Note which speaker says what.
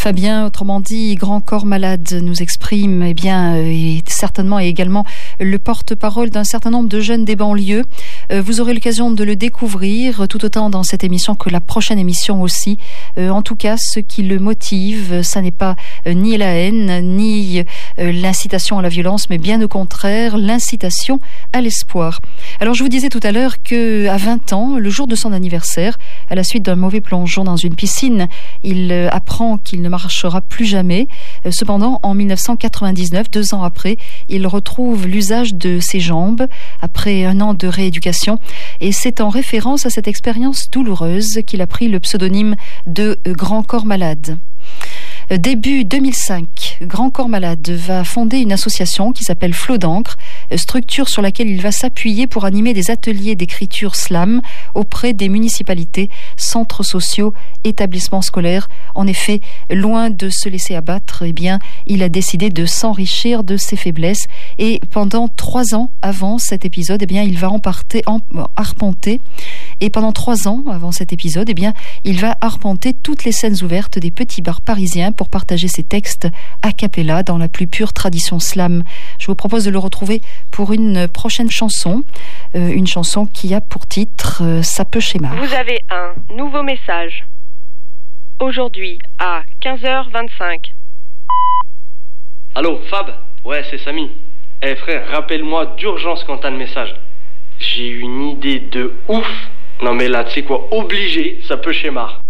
Speaker 1: Fabien, autrement dit, Grand Corps Malade nous exprime, et certainement et également le porte-parole d'un certain nombre de jeunes des banlieues. Vous aurez l'occasion de le découvrir tout autant dans cette émission que la prochaine émission aussi. En tout cas, ce qui le motive, ça n'est pas ni la haine, ni l'incitation à la violence, mais bien au contraire, l'incitation à l'espoir. Alors, je vous disais tout à l'heure qu'à 20 ans, le jour de son anniversaire, à la suite d'un mauvais plongeon dans une piscine, il apprend qu'il ne marchera plus jamais. Cependant, en 1999, 2 ans après, il retrouve l'usage de ses jambes après un an de rééducation. Et c'est en référence à cette expérience douloureuse qu'il a pris le pseudonyme de Grand Corps Malade. Début 2005, Grand Corps Malade va fonder une association qui s'appelle Flot d'encre, structure sur laquelle il va s'appuyer pour animer des ateliers d'écriture slam auprès des municipalités, centres sociaux, établissements scolaires. En effet, loin de se laisser abattre, il a décidé de s'enrichir de ses faiblesses et pendant 3 ans avant cet épisode, il va arpenter. Et pendant 3 ans avant cet épisode, il va arpenter toutes les scènes ouvertes des petits bars parisiens pour partager ses textes a cappella dans la plus pure tradition slam. Je vous propose de le retrouver pour une prochaine chanson, une chanson qui a pour titre Ça peut schémar.
Speaker 2: Vous avez un nouveau message. Aujourd'hui à 15h25.
Speaker 3: Allô, Fab? Ouais, c'est Samy. Frère, rappelle-moi d'urgence quand t'as le message. J'ai une idée de ouf. Non mais là, tu sais quoi, obligé, ça peut schémar.